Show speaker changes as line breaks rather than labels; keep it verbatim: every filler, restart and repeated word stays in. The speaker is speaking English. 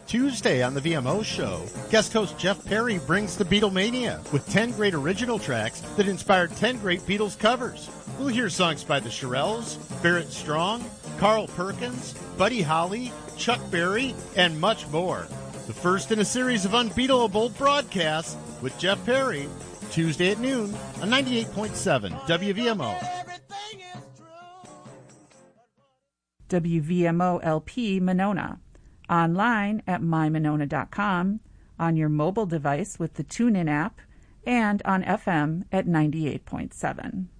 Tuesday on the V M O Show, guest host Jeff Perry brings the Beatlemania with ten great original tracks that inspired ten great Beatles covers. We'll hear songs by the Shirelles, Barrett Strong, Carl Perkins, Buddy Holly, Chuck Berry, and much more. The first in a series of unbeatable broadcasts with Jeff Perry, Tuesday at noon on ninety-eight point seven W V M O.
W V M O L P Monona. Online at my monona dot com, on your mobile device with the TuneIn app, and on F M at ninety-eight point seven.